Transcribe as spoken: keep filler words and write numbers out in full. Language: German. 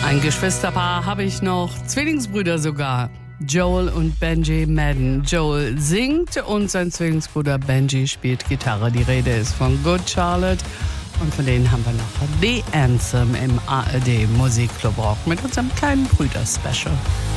Ein Geschwisterpaar habe ich noch, Zwillingsbrüder sogar. Joel und Benji Madden. Joel singt und sein Zwillingsbruder Benji spielt Gitarre. Die Rede ist von Good Charlotte und von denen haben wir noch The Anthem im A R D Musikclub Rock mit unserem kleinen Brüder-Special.